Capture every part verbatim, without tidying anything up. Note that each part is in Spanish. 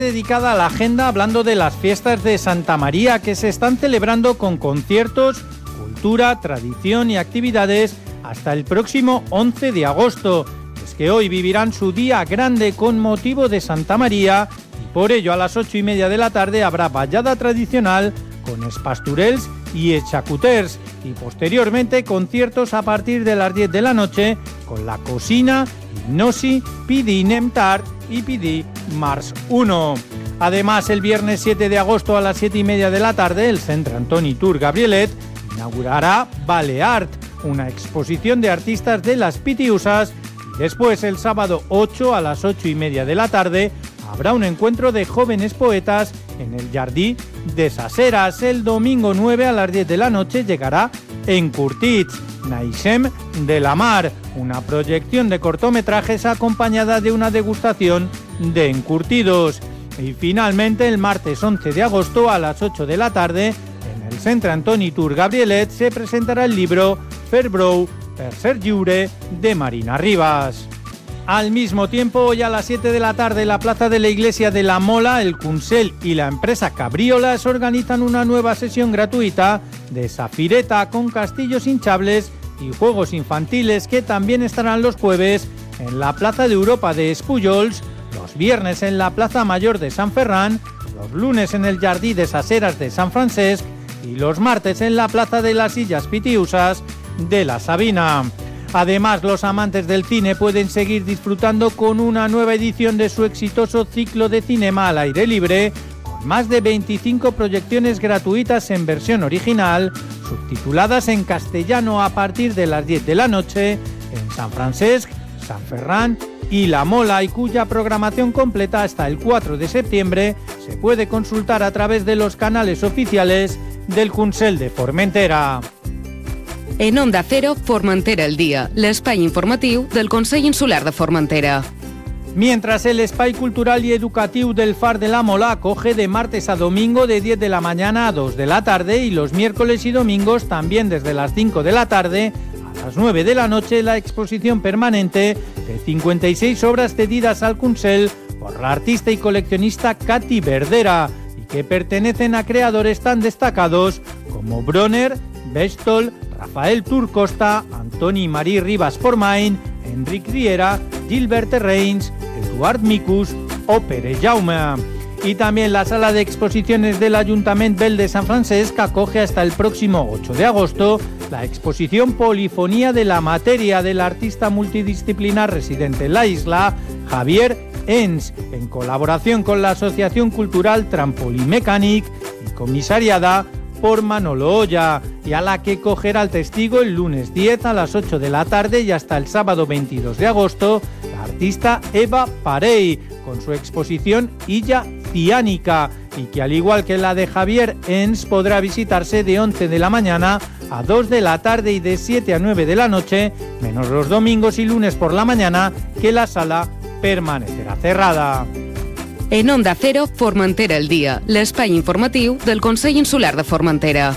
Dedicada a la agenda hablando de las fiestas de Santa María que se están celebrando con conciertos, cultura, tradición y actividades hasta el próximo once de agosto. Es que hoy vivirán su día grande con motivo de Santa María y por ello a las ocho y media de la tarde habrá ballada tradicional con espasturels y exacuters y posteriormente conciertos a partir de las diez de la noche con la cocina, hipnosi, Pidi Nemtar y Pidi Mars uno. Además, el viernes siete de agosto a las siete y media de la tarde, el Centre Antoni Tur Gabrielet inaugurará Baleart, una exposición de artistas de las Pitiusas, y después el sábado ocho a las ocho y media de la tarde habrá un encuentro de jóvenes poetas en el Jardí de Saseras. El domingo nueve a las diez de la noche llegará Encurtits, Naixem de la Mar, una proyección de cortometrajes acompañada de una degustación de encurtidos. Y finalmente el martes once de agosto a las ocho de la tarde en el Centre Antoni Tur Gabrielet se presentará el libro Ferbrou per ser lliure de Marina Rivas. Al mismo tiempo, hoy a las siete de la tarde en la plaza de la Iglesia de la Mola, el Consell y la empresa Cabriolas organizan una nueva sesión gratuita de Zafireta con castillos hinchables y juegos infantiles que también estarán los jueves en la Plaza de Europa de Espullols, los viernes en la Plaza Mayor de San Ferran, los lunes en el Jardí de Saseras de San Francesc y los martes en la Plaza de las Illas Pitiusas de la Sabina. Además, los amantes del cine pueden seguir disfrutando con una nueva edición de su exitoso ciclo de cinema al aire libre, con más de veinticinco proyecciones gratuitas en versión original, subtituladas en castellano a partir de las diez de la noche, en San Francesc, San Ferran y La Mola, y cuya programación completa hasta el cuatro de septiembre se puede consultar a través de los canales oficiales del Consell de Formentera. En Onda Cero, Formentera al dia, l'espai informatiu del Consell Insular de Formentera. Mientras el espai cultural y educativo del Far de la Mola acoge de martes a domingo de diez de la mañana a dos de la tarde y los miércoles y domingos también desde las cinco de la tarde a las nueve de la noche la exposición permanente de cincuenta y seis obras cedidas al Consell por la artista y coleccionista Katy Verdera y que pertenecen a creadores tan destacados como Bronner, Bestol, Rafael Turcosta, Antoni Marí Ribas Formain, Enric Riera, Gilbert Reins, Eduard Micus o Pere Jaume. Y también la sala de exposiciones del Ayuntament Vell de San Francesc acoge hasta el próximo ocho de agosto la exposición Polifonía de la Materia del artista multidisciplinar residente en la isla, Javier Ens, en colaboración con la Asociación Cultural Trampolí Mecànic y comisariada por Manolo Olla, y a la que cogerá el testigo el lunes diez a las ocho de la tarde y hasta el sábado veintidós de agosto la artista Eva Parey con su exposición Illa Ciánica, y que al igual que la de Javier Ens podrá visitarse de once de la mañana a dos de la tarde y de siete a nueve de la noche, menos los domingos y lunes por la mañana, que la sala permanecerá cerrada. En Onda Cero, Formentera al dia, l'espai informatiu del Consell Insular de Formentera.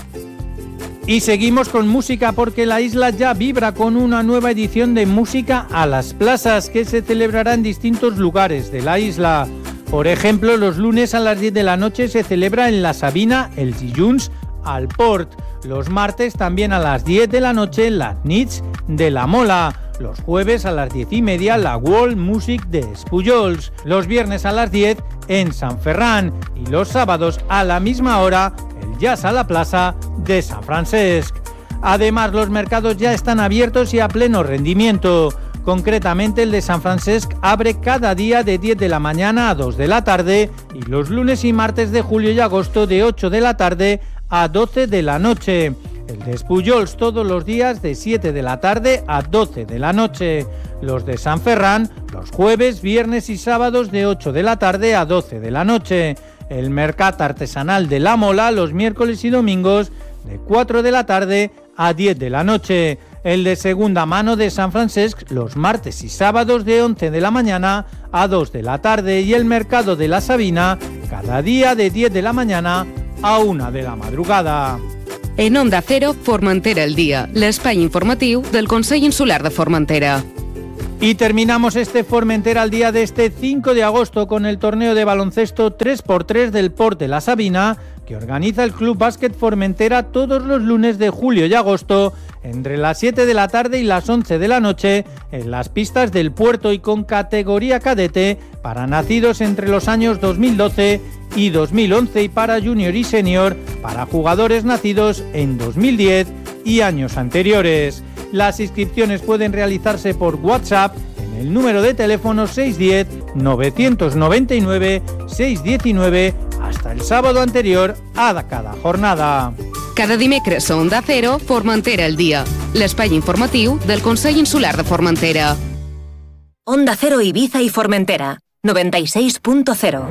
Y seguimos con música porque la isla ya vibra con una nueva edición de Música a las Plazas que se celebrará en distintos lugares de la isla. Por ejemplo, los lunes a las diez de la noche se celebra en la Sabina el Dilluns al Port. Los martes también a las diez de la noche las Nits de la Mola. Los jueves a las diez y media la World Music de Espullols. Los viernes a las diez en San Ferran. Y los sábados a la misma hora el Jazz a la Plaza de San Francesc. Además, los mercados ya están abiertos y a pleno rendimiento. Concretamente, el de San Francesc abre cada día de diez de la mañana a dos de la tarde y los lunes y martes de julio y agosto de ocho de la tarde a doce de la noche. El de Espullols todos los días de siete de la tarde a doce de la noche. Los de San Ferran los jueves, viernes y sábados de ocho de la tarde a doce de la noche. El mercat artesanal de La Mola los miércoles y domingos de cuatro de la tarde a diez de la noche. El de segunda mano de San Francesc los martes y sábados de once de la mañana a dos de la tarde y el mercado de la Sabina cada día de diez de la mañana a una de la madrugada. En Onda Cero, Formentera al dia, l'espai informatiu del Consell Insular de Formentera. Y terminamos este Formentera al día de este cinco de agosto con el torneo de baloncesto tres por tres del Port de la Sabina, que organiza el Club Básquet Formentera todos los lunes de julio y agosto, entre las siete de la tarde y las once de la noche, en las pistas del puerto y con categoría cadete para nacidos entre los años dos mil doce y dos mil once y para junior y senior para jugadores nacidos en dos mil diez y años anteriores. Las inscripciones pueden realizarse por WhatsApp en el número de teléfono seis uno cero, nueve nueve nueve, seis uno nueve hasta el sábado anterior a cada jornada. Cada dimecres a Onda Cero, Formentera al dia, l'espai informatiu del Consell Insular de Formentera. Onda Cero Ibiza y Formentera, noventa y seis punto cero.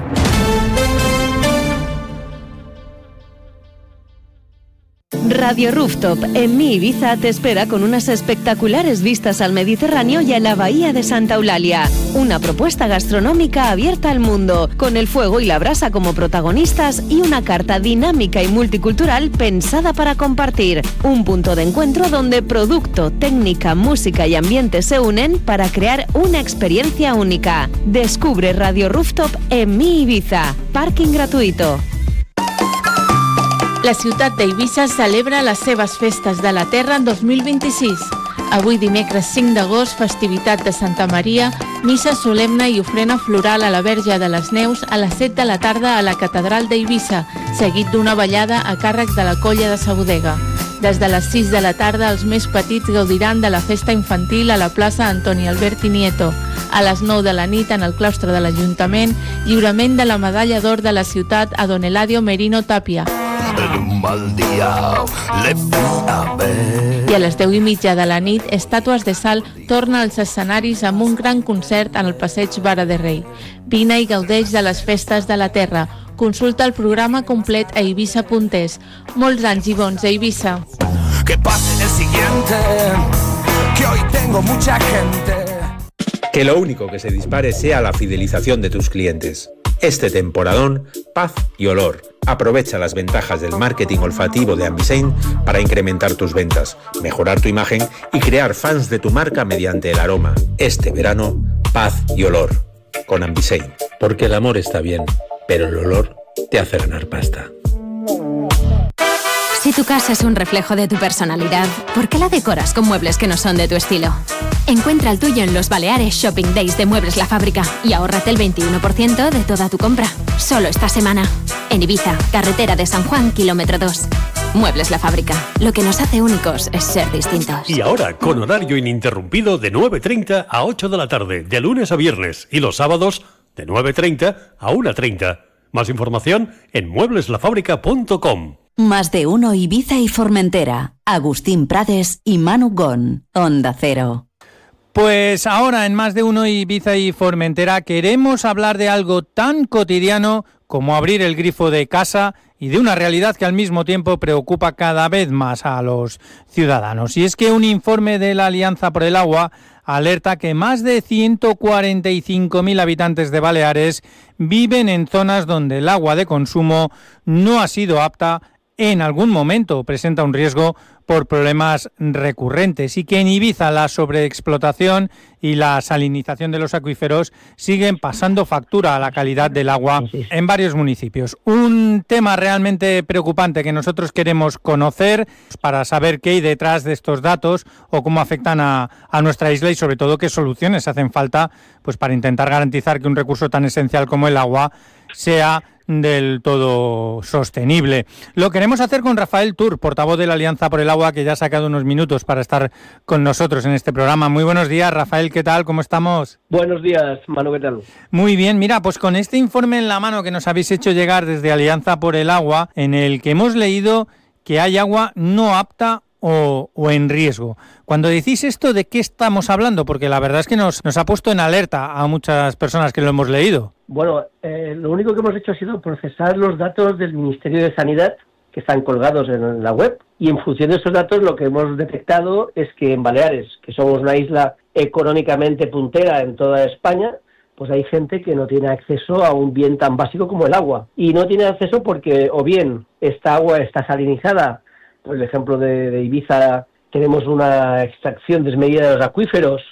Radio Rooftop en Mi Ibiza te espera con unas espectaculares vistas al Mediterráneo y a la bahía de Santa Eulalia. Una propuesta gastronómica abierta al mundo, con el fuego y la brasa como protagonistas y una carta dinámica y multicultural pensada para compartir. Un punto de encuentro donde producto, técnica, música y ambiente se unen para crear una experiencia única. Descubre Radio Rooftop en Mi Ibiza. Parking gratuito. La ciutat d'Eivissa celebra les seves festes de la terra en dos mil vint-i-sis. Avui dimecres cinc d'agost, festivitat de Santa Maria, missa solemne i ofrena floral a la Verge de les Neus a les set de la tarda a la Catedral d'Eivissa, seguit d'una ballada a càrrec de la Colla de Sabodega. Des de les sis de la tarda, els més petits gaudiran de la festa infantil a la plaça Antoni Alberti Nieto. A les nou de la nit, en el claustre de l'Ajuntament, lliurament de la medalla d'or de la ciutat a Don Eladio Merino Tàpia. En un mal dia le fui a ver. I a les deu i mitja de la nit, Estàtues de Sal torna als escenaris amb un gran concert en el passeig Vara de Rei. Vine i gaudeix de les festes de la terra. Consulta el programa complet a Eivissa punt es. Molts anys i bons a Eivissa. Que pase el siguiente, que hoy tengo mucha gente. Que lo único que se dispare sea la fidelización de tus clientes. Este temporadón, paz y olor. Aprovecha las ventajas del marketing olfativo de Ambisein para incrementar tus ventas, mejorar tu imagen y crear fans de tu marca mediante el aroma. Este verano, paz y olor. Con Ambisein. Porque el amor está bien, pero el olor te hace ganar pasta. Si tu casa es un reflejo de tu personalidad, ¿por qué la decoras con muebles que no son de tu estilo? Encuentra el tuyo en los Baleares Shopping Days de Muebles La Fábrica y ahórrate el veintiuno por ciento de toda tu compra. Solo esta semana. En Ibiza, carretera de San Juan, kilómetro dos. Muebles La Fábrica. Lo que nos hace únicos es ser distintos. Y ahora, con horario ininterrumpido de nueve treinta a ocho de la tarde, de lunes a viernes, y los sábados de nueve treinta a una treinta. Más información en muebles la fábrica punto com. Más de uno Ibiza y Formentera. Agustín Prades y Manu Gon. Onda Cero. Pues ahora en Más de uno Ibiza y Formentera queremos hablar de algo tan cotidiano como abrir el grifo de casa y de una realidad que al mismo tiempo preocupa cada vez más a los ciudadanos. Y es que un informe de la Alianza por el Agua alerta que más de ciento cuarenta y cinco mil habitantes de Baleares viven en zonas donde el agua de consumo no ha sido apta en algún momento, presenta un riesgo por problemas recurrentes, y que en Ibiza la sobreexplotación y la salinización de los acuíferos siguen pasando factura a la calidad del agua en varios municipios. Un tema realmente preocupante que nosotros queremos conocer para saber qué hay detrás de estos datos o cómo afectan a, a nuestra isla y sobre todo qué soluciones hacen falta pues para intentar garantizar que un recurso tan esencial como el agua sea del todo sostenible. Lo queremos hacer con Rafael Tur, portavoz de la Alianza por el Agua, que ya ha sacado unos minutos para estar con nosotros en este programa. Muy buenos días, Rafael, ¿qué tal? ¿Cómo estamos? Buenos días, Manu, ¿qué tal? Muy bien, mira, pues con este informe en la mano que nos habéis hecho llegar desde Alianza por el Agua, en el que hemos leído que hay agua no apta O, o en riesgo. Cuando decís esto, ¿de qué estamos hablando? Porque la verdad es que nos, nos ha puesto en alerta a muchas personas que lo hemos leído. Bueno, eh, lo único que hemos hecho ha sido procesar los datos del Ministerio de Sanidad que están colgados en la web, y en función de esos datos lo que hemos detectado es que en Baleares, que somos una isla económicamente puntera en toda España, pues hay gente que no tiene acceso a un bien tan básico como el agua. Y no tiene acceso porque o bien esta agua está salinizada. Por el ejemplo de, de Ibiza, tenemos una extracción desmedida de los acuíferos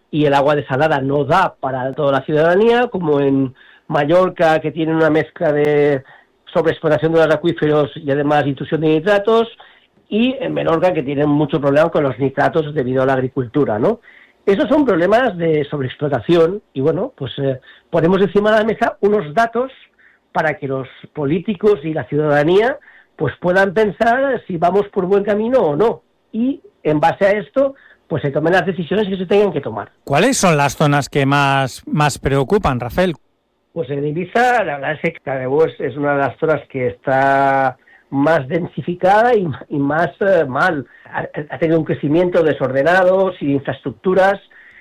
y el agua desalada no da para toda la ciudadanía, como en Mallorca, que tiene una mezcla de sobreexplotación de los acuíferos y además intrusión de nitratos, y en Menorca, que tienen mucho problema con los nitratos debido a la agricultura, ¿no? Esos son problemas de sobreexplotación y, bueno, pues eh, ponemos encima de la mesa unos datos para que los políticos y la ciudadanía pues puedan pensar si vamos por buen camino o no. Y en base a esto, pues se tomen las decisiones que se tengan que tomar. ¿Cuáles son las zonas que más, más preocupan, Rafael? Pues en Ibiza, la verdad es que Cardedeu es, es una de las zonas que está más densificada y, y más eh, mal. Ha, ha tenido un crecimiento desordenado, sin infraestructuras,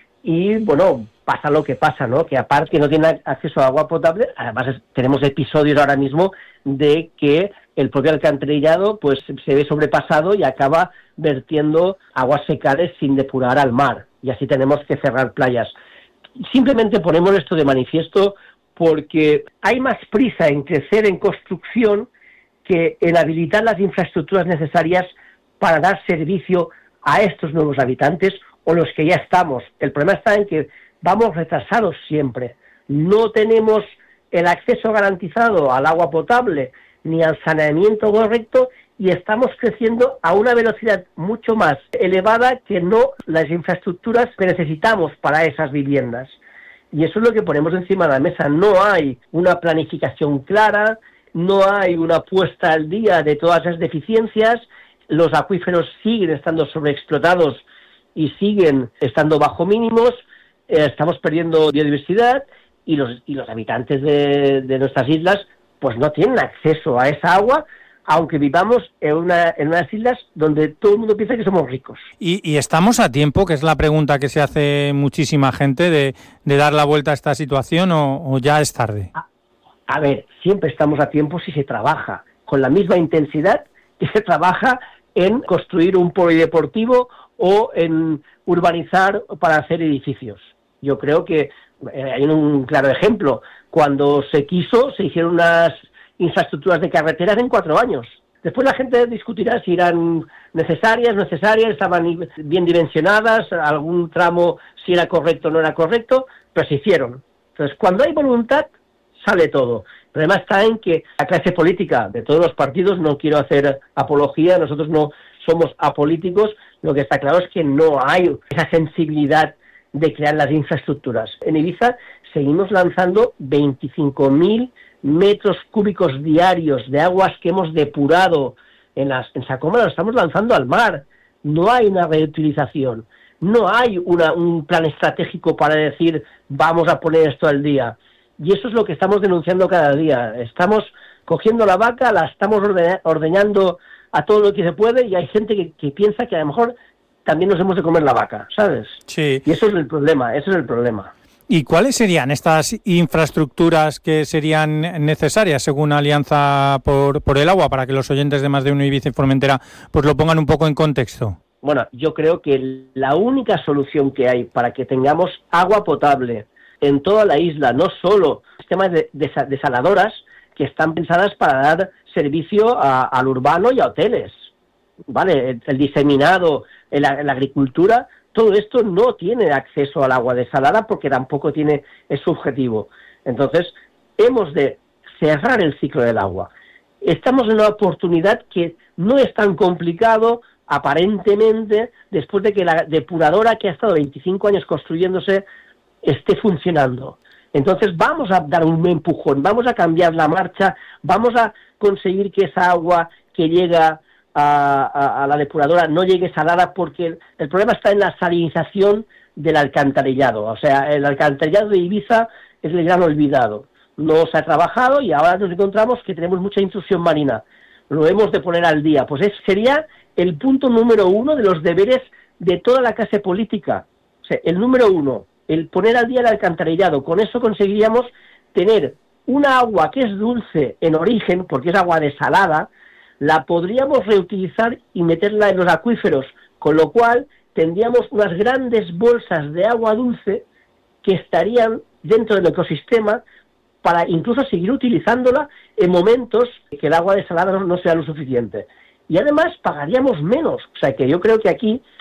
y bueno, pasa lo que pasa, ¿no? Que aparte que no tiene acceso a agua potable, además es, tenemos episodios ahora mismo de que el propio alcantarillado pues se ve sobrepasado y acaba vertiendo aguas fecales sin depurar al mar, y así tenemos que cerrar playas. Simplemente ponemos esto de manifiesto porque hay más prisa en crecer en construcción que en habilitar las infraestructuras necesarias para dar servicio a estos nuevos habitantes o los que ya estamos. El problema está en que vamos retrasados siempre. No tenemos el acceso garantizado al agua potable ni al saneamiento correcto y estamos creciendo a una velocidad mucho más elevada que no las infraestructuras que necesitamos para esas viviendas. Y eso es lo que ponemos encima de la mesa. No hay una planificación clara, no hay una puesta al día de todas esas deficiencias, los acuíferos siguen estando sobreexplotados y siguen estando bajo mínimos, eh, estamos perdiendo biodiversidad y los, y los habitantes de, de nuestras islas pues no tienen acceso a esa agua, aunque vivamos en, una, en unas islas donde todo el mundo piensa que somos ricos. Y, y estamos a tiempo, que es la pregunta que se hace muchísima gente, de, de dar la vuelta a esta situación, o, o ya es tarde. A, a ver, siempre estamos a tiempo si se trabaja con la misma intensidad que se trabaja en construir un polideportivo o en urbanizar para hacer edificios. Yo creo que eh, hay un claro ejemplo. Cuando se quiso, se hicieron unas infraestructuras de carreteras en cuatro años. Después la gente discutirá si eran necesarias, necesarias, estaban bien dimensionadas, algún tramo si era correcto o no era correcto, pero se hicieron. Entonces, cuando hay voluntad, sale todo. El problema está en que la clase política de todos los partidos, no quiero hacer apología, nosotros no somos apolíticos, lo que está claro es que no hay esa sensibilidad de crear las infraestructuras. En Ibiza seguimos lanzando veinticinco mil metros cúbicos diarios de aguas que hemos depurado en, las, en Sacoma, lo estamos lanzando al mar. No hay una reutilización, no hay una, un plan estratégico para decir vamos a poner esto al día. Y eso es lo que estamos denunciando cada día. Estamos cogiendo la vaca, la estamos ordena, ordeñando a todo lo que se puede, y hay gente que, que piensa que a lo mejor también nos hemos de comer la vaca, ¿sabes? Sí. Y eso es el problema, eso es el problema. ¿Y cuáles serían estas infraestructuras que serían necesarias según Alianza por, por el Agua, para que los oyentes de Más de Uno Ibiza y Formentera pues lo pongan un poco en contexto? Bueno, yo creo que la única solución que hay para que tengamos agua potable en toda la isla, no solo sistemas de, de desaladoras que están pensadas para dar servicio a, al urbano y a hoteles, ¿vale? El, el diseminado, la, la agricultura, todo esto no tiene acceso al agua desalada porque tampoco tiene ese objetivo. Entonces, hemos de cerrar el ciclo del agua. Estamos en una oportunidad que no es tan complicado, aparentemente, después de que la depuradora que ha estado veinticinco años construyéndose esté funcionando. Entonces vamos a dar un empujón, vamos a cambiar la marcha, vamos a conseguir que esa agua que llega a, a, a la depuradora no llegue salada, porque el, el problema está en la salinización del alcantarillado. O sea, el alcantarillado de Ibiza es el gran olvidado. No se ha trabajado y ahora nos encontramos que tenemos mucha intrusión marina. Lo hemos de poner al día. Pues ese sería el punto número uno de los deberes de toda la clase política. O sea, el número uno, el poner al día el alcantarillado. Con eso conseguiríamos tener una agua que es dulce en origen, porque es agua desalada, la podríamos reutilizar y meterla en los acuíferos, con lo cual tendríamos unas grandes bolsas de agua dulce que estarían dentro del ecosistema para incluso seguir utilizándola en momentos que el agua desalada no, no sea lo suficiente. Y además pagaríamos menos. O sea que yo creo que aquí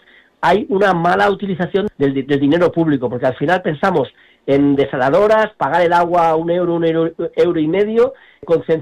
hay una mala utilización del, del dinero público, porque al final pensamos en desaladoras, pagar el agua a un euro, un euro, euro y medio, concentrar